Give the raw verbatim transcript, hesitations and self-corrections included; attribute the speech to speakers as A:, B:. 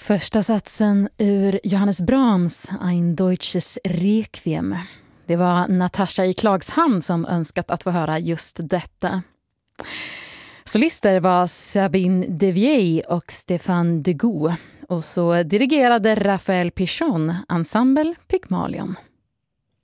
A: Första satsen ur Johannes Brahms Ein deutsches Requiem. Det var Natasha i Klagshamn som önskat att få höra just detta. Solister var Sabine Devier och Stéphane Degout. Och så dirigerade Raphael Pichon, ensemble Pygmalion.